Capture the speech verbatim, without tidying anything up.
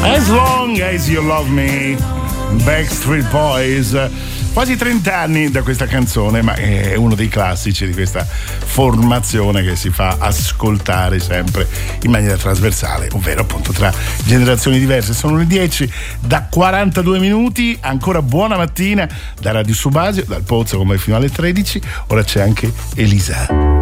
As Long As You Love Me, Backstreet Boys. Quasi trenta anni da questa canzone, ma è uno dei classici di questa formazione che si fa ascoltare sempre in maniera trasversale, ovvero appunto tra generazioni diverse. Sono le dieci da quarantadue minuti, ancora buona mattina da Radio Subasio, dal Pozzo come fino alle tredici. Ora c'è anche Elisa.